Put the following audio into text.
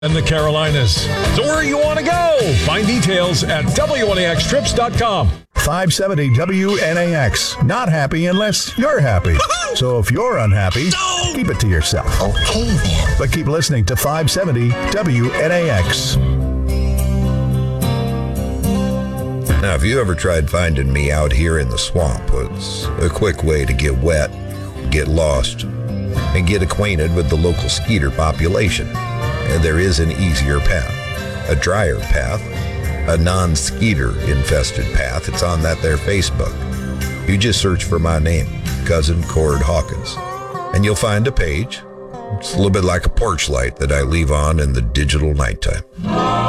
and the Carolinas. So where you want to go? Find details at WNAXtrips.com. 570 WNAX. Not happy unless you're happy. So if you're unhappy, keep it to yourself. Okay, then. But keep listening to 570 WNAX. Now, if you ever tried finding me out here in the swamp, it's a quick way to get wet, get lost, and get acquainted with the local skeeter population. And there is an easier path, a drier path, a non-skeeter infested path. It's on that there Facebook. You just search for my name, Cousin Cord Hawkins, and you'll find a page. It's a little bit like a porch light that I leave on in the digital nighttime.